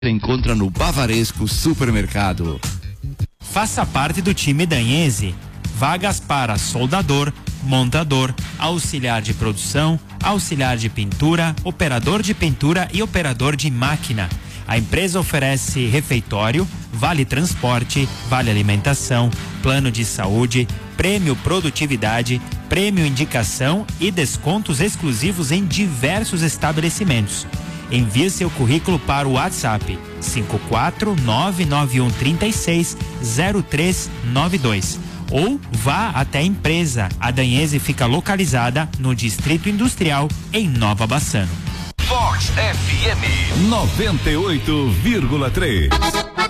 encontra no Bavaresco Supermercado. Faça parte do time Danhese. Vagas para soldador, montador, auxiliar de produção, auxiliar de pintura, operador de pintura e operador de máquina. A empresa oferece refeitório, vale transporte, vale alimentação, plano de saúde, prêmio produtividade, prêmio indicação e descontos exclusivos em diversos estabelecimentos. Envie seu currículo para o WhatsApp 54991360392 ou vá até a empresa. A Danhese fica localizada no Distrito Industrial, em Nova Bassano. Vox FM 98,3.